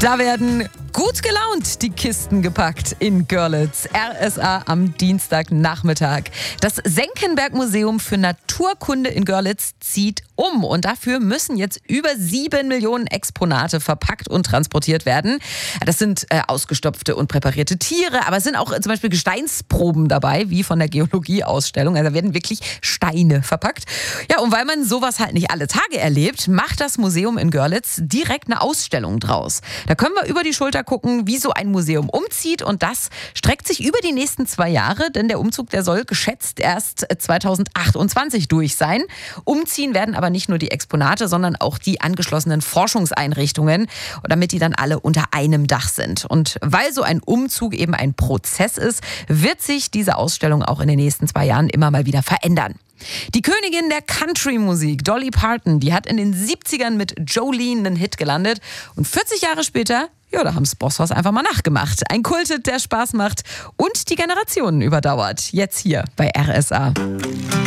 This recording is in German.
Da werden gut gelaunt die Kisten gepackt in Görlitz. RSA am Dienstagnachmittag. Das Senckenberg-Museum für Naturkunde in Görlitz zieht um. Und dafür müssen jetzt über 7 Millionen Exponate verpackt und transportiert werden. Das sind ausgestopfte und präparierte Tiere, aber es sind auch zum Beispiel Gesteinsproben dabei, wie von der Geologieausstellung. Also da werden wirklich Steine verpackt. Ja, und weil man sowas halt nicht alle Tage erlebt, macht das Museum in Görlitz direkt eine Ausstellung draus. Da können wir über die Schulter gucken, wie so ein Museum umzieht, und das streckt sich über die nächsten 2 Jahre, denn der Umzug, der soll geschätzt erst 2028 durch sein. Umziehen werden aber nicht nur die Exponate, sondern auch die angeschlossenen Forschungseinrichtungen, damit die dann alle unter einem Dach sind. Und weil so ein Umzug eben ein Prozess ist, wird sich diese Ausstellung auch in den nächsten 2 Jahren immer mal wieder verändern. Die Königin der Country-Musik, Dolly Parton, die hat in den 70ern mit Jolene einen Hit gelandet. Und 40 Jahre später, ja, da haben es Bosshaus einfach mal nachgemacht. Ein Kult, der Spaß macht und die Generationen überdauert. Jetzt hier bei RSA.